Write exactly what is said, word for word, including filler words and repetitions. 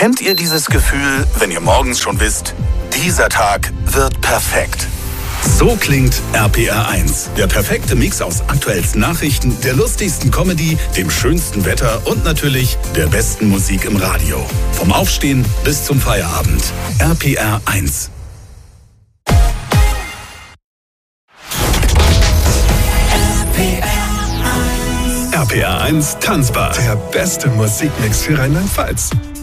Kennt ihr dieses Gefühl, wenn ihr morgens schon wisst, dieser Tag wird perfekt? So klingt R P R eins. Der perfekte Mix aus aktuellsten Nachrichten, der lustigsten Comedy, dem schönsten Wetter und natürlich der besten Musik im Radio. Vom Aufstehen bis zum Feierabend. R P R eins. R P R eins Tanzbar. Der beste Musikmix für Rheinland-Pfalz.